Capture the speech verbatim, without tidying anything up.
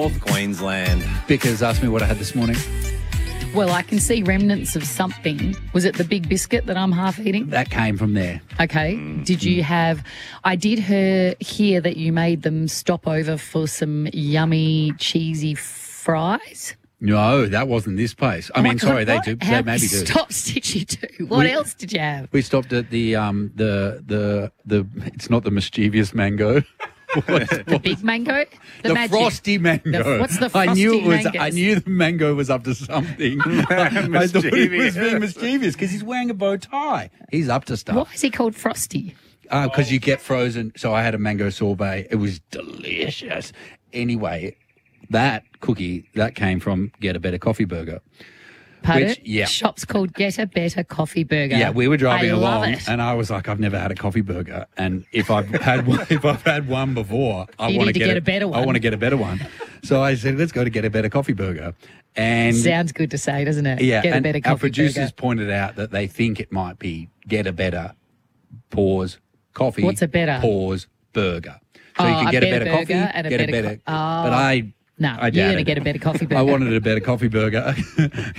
North Queensland. Vickers asked me what I had this morning. Well, I can see remnants of something. Was it the big biscuit that I'm half eating? That came from there. Okay. Did you have... I did hear, hear that you made them stop over for some yummy, cheesy fries. No, that wasn't this place. I mean, What- sorry, they what- do. How They maybe do. stops did you do? What We- else did you have? We stopped at the um the the the. It's not the mischievous mango. The big mango? The, The magic. frosty mango. The- what's the I knew it frosty was. I mangoes? knew the mango was up to something. I thought he was being mischievous because he's wearing a bow tie. He's up to stuff. Why is he called Frosty? Because you get frozen. So I had a mango sorbet. It was delicious. Anyway, that cookie that came from Get a Better Coffee Burger. Pardon? Which- yeah. Shop's called Get a Better Coffee Burger. Yeah, we were driving I love along, it. and I was like, "I've never had a coffee burger, and if I've had one, if I've had one before, I You want need to get a better I one. want to get a better one." So I said, "Let's go to Get a Better Coffee Burger," and Sounds good to say, doesn't it? yeah, Get a and Better our Coffee producers Burger. pointed out that they think it might be Get a Better pause coffee. What's a better? Pause burger? So Oh, you can a get a better better burger coffee, and a get better a better. co- oh. But I, No, I you're doubt going to it. get a better coffee burger. I wanted a better coffee burger.